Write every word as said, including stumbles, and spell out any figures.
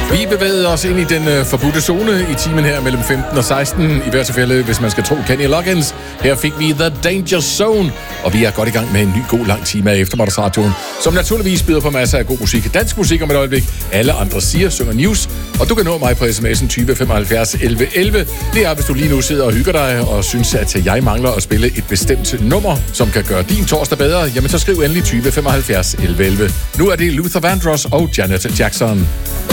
Vi bevægede os ind i den uh, forbudte zone i timen her mellem femten og seksten. I hvert tilfælde, hvis man skal tro Kenny Loggins. Her fik vi The Danger Zone, og vi er godt i gang med en ny god lang time af Eftermiddagsradioen, som naturligvis byder på masser af god musik. Dansk musik om et øjeblik. Alle andre siger, synger news. Og du kan nå mig på sms'en tyve femoghalvfjerds elleve elleve. Det er, hvis du lige nu sidder og hygger dig og synes, at jeg mangler at spille et bestemt nummer, som kan gøre din torsdag bedre. Jamen så skriv endelig tyve femoghalvfjerds elleve elleve. Nu er det Luther Vandross og Janet Jackson.